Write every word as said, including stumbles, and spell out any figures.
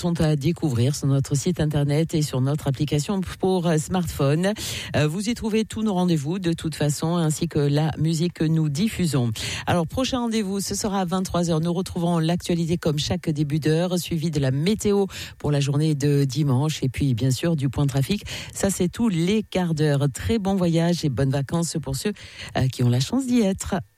sont à découvrir sur notre site internet et sur notre application pour smartphone. Vous y trouvez tous nos rendez-vous de toute façon, ainsi que la musique que nous diffusons. Alors, prochain rendez-vous, ce sera à vingt-trois heures. Nous retrouverons l'actualité comme chaque début d'heure, suivi de la météo pour la journée de dimanche et puis bien sûr du point trafic. Ça, c'est tous les quarts d'heure. Très bon voyage et bonnes vacances pour ceux qui ont la chance d'y être.